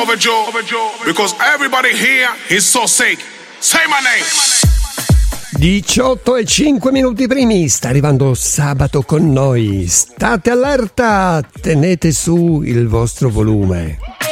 Because everybody here is so sick. Say my name. 18 e 5 minuti primi, sta arrivando Sabato con noi. State allerta, tenete su il vostro volume.